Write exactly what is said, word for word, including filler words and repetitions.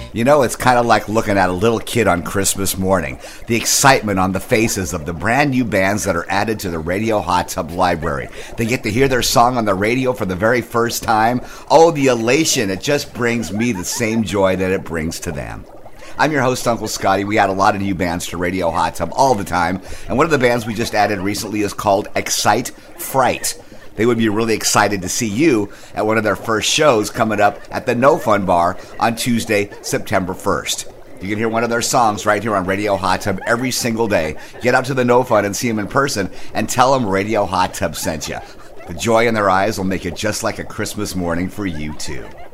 You know, it's kind of like looking at a little kid on Christmas morning. The excitement on the faces of the brand new bands that are added to the Radio Hot Tub library. They get to hear their song on the radio for the very first time. Oh, the elation. It just brings me the same joy that it brings to them. I'm your host, Uncle Scotty. We add a lot of new bands to Radio Hot Tub all the time. And one of the bands we just added recently is called Excite Fright. They would be really excited to see you at one of their first shows coming up at the No Fun Bar on Tuesday, September first. You can hear one of their songs right here on Radio Hot Tub every single day. Get up to the No Fun and see them in person and tell them Radio Hot Tub sent you. The joy in their eyes will make it just like a Christmas morning for you, too.